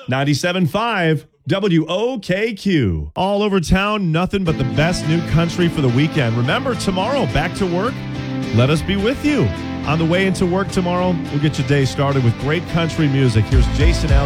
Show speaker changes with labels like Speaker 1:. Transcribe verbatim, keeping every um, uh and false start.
Speaker 1: ninety-seven point five W O K Q. All over town, nothing but the best new country for the weekend. Remember, tomorrow, back to work. Let us be with you. On the way into work tomorrow, we'll get your day started with great country music. Here's Jason Aldean.